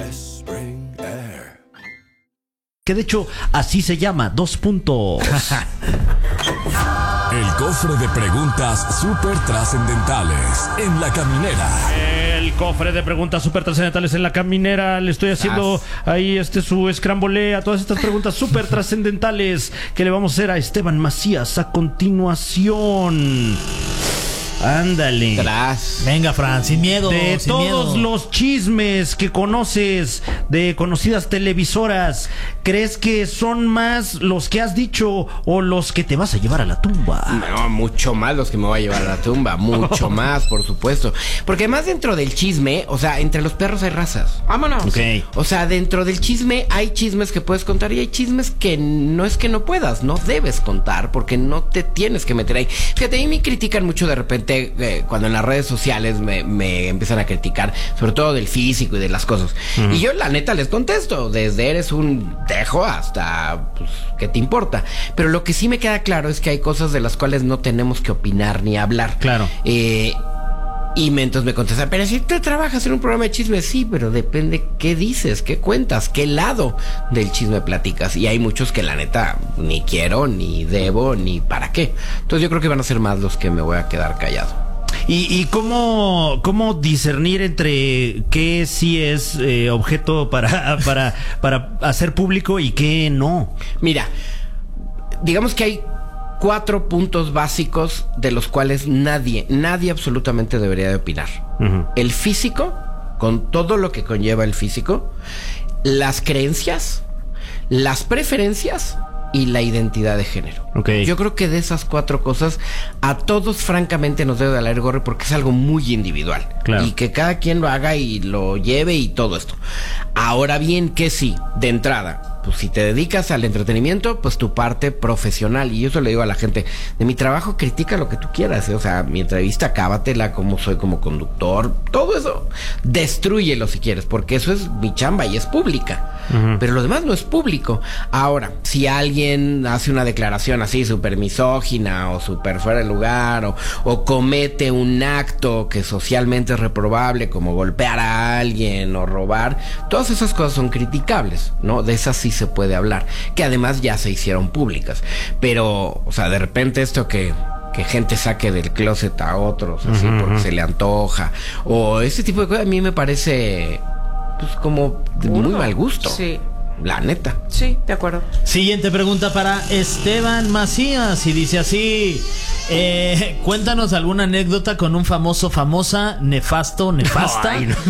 Spring Air. Que de hecho así se llama, 2 puntos. El cofre de preguntas súper trascendentales en La Caminera. El cofre de preguntas súper trascendentales en La Caminera. Le estoy haciendo ahí su escrambolé a todas estas preguntas súper trascendentales que le vamos a hacer a Esteban Macías a continuación. Ándale. Venga, Fran, sin miedo. De sin todos miedo. los chismes que conoces de conocidas televisoras, ¿crees que son más los que has dicho o los que te vas a llevar a la tumba? No, mucho más los que me voy a llevar a la tumba. Mucho más, por supuesto. Porque además dentro del chisme, o sea, entre los perros hay razas. Vámonos. Ok. O sea, dentro del chisme hay chismes que puedes contar y hay chismes que no es que no puedas, no debes contar porque no te tienes que meter ahí. Fíjate, a mí me critican mucho de repente cuando en las redes sociales me empiezan a criticar, sobre todo del físico y de las cosas. Y yo la neta les contesto, desde eres un tejo hasta, pues, ¿qué te importa? Pero lo que sí me queda claro es que hay cosas de las cuales no tenemos que opinar ni hablar. Claro. Y entonces me contesta, pero si tú trabajas en un programa de chisme, sí, pero depende qué dices, qué cuentas, qué lado del chisme platicas. Y hay muchos que la neta ni quiero, ni debo, ni para qué. Entonces yo creo que van a ser más los que me voy a quedar callado. ¿Y cómo discernir entre qué sí es objeto para hacer público y qué no? Mira, digamos que hay 4 puntos básicos de los cuales nadie absolutamente debería de opinar. El físico, con todo lo que conlleva el físico, las creencias, las preferencias y la identidad de género. Okay. Yo creo que de esas 4 cosas a todos francamente nos debe de valer gorro porque es algo muy individual. Claro. Y que cada quien lo haga y lo lleve y todo esto. Ahora bien, que sí, de entrada, pues si te dedicas al entretenimiento, pues tu parte profesional, y yo eso le digo a la gente, de mi trabajo critica lo que tú quieras, o sea, mi entrevista acábatela, cómo soy como conductor, todo eso, destrúyelo si quieres, porque eso es mi chamba y es pública. Pero lo demás no es público. Ahora, si alguien hace una declaración así súper misógina o súper fuera de lugar o comete un acto que socialmente es reprobable, como golpear a alguien o robar, todas esas cosas son criticables, ¿no? De esas sí se puede hablar, que además ya se hicieron públicas. Pero, o sea, de repente esto que gente saque del closet a otros así porque se le antoja, o ese tipo de cosas, a mí me parece pues como de muy mal gusto. Sí. La neta. Sí, de acuerdo. Siguiente pregunta para Esteban Macías y dice así: cuéntanos alguna anécdota con un famosa, nefasta. Ay, no.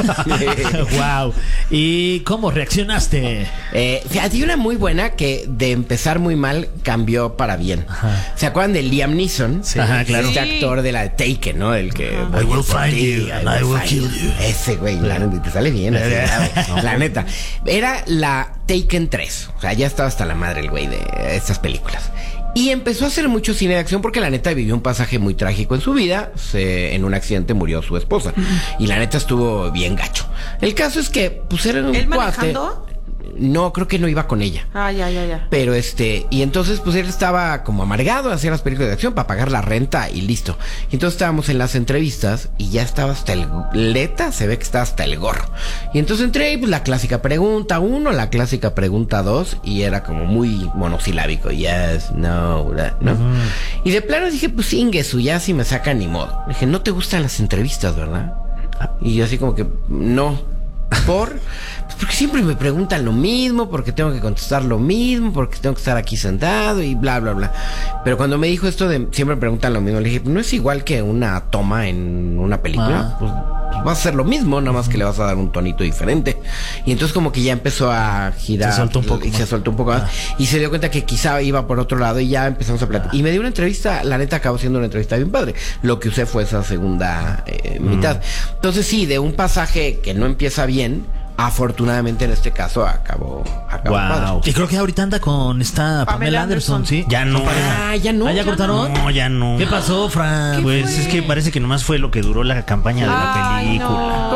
Wow. ¿Y cómo reaccionaste? Fíjate, hay una muy buena que de empezar muy mal cambió para bien. ¿Se acuerdan de Liam Neeson? Sí. Ajá, claro. Este actor de la de Taken, ¿no? El que I will find you and I will kill you. Ese güey, la neta, te sale bien. La neta. Era la Taken 3. O sea, ya estaba hasta la madre el güey de estas películas. Y empezó a hacer mucho cine de acción porque la neta vivió un pasaje muy trágico en su vida. En un accidente murió su esposa. Y la neta estuvo bien gacho. El caso es que pues era un ¿Él cuate. manejando? No, creo que no iba con ella. Ah, ya. Pero y entonces pues él estaba como amargado de hacer las películas de acción para pagar la renta y listo. Y entonces estábamos en las entrevistas y ya estaba hasta se ve que estaba hasta el gorro. Y entonces entré y pues la clásica pregunta 1, la clásica pregunta 2 y era como muy monosilábico. Yes, no, no. Y de plano dije, pues inguesu, ya si me sacan ni modo. Le dije, no te gustan las entrevistas, ¿verdad? Y yo así como que, no. Porque siempre me preguntan lo mismo, porque tengo que contestar lo mismo, porque tengo que estar aquí sentado y bla, bla, bla. Pero cuando me dijo esto de siempre me preguntan lo mismo, le dije, no es igual que una toma en una película. Pues vas a hacer lo mismo, nada más que le vas a dar un tonito diferente. Y entonces como que ya empezó a girar. Se soltó un poco más. Y se dio cuenta que quizá iba por otro lado y ya empezamos a platicar. Y me dio una entrevista, la neta acabó siendo una entrevista bien padre. Lo que usé fue esa segunda mitad. Entonces sí, de un pasaje que no empieza bien, afortunadamente en este caso acabó padre. Y creo que ahorita anda con esta Pamela Anderson, ¿sí? Ya no. Ya no. ¿Ah, ya cortaron? No, ya no. ¿Qué pasó, Fran? Pues es que parece que nomás fue lo que duró la campaña de la película. No.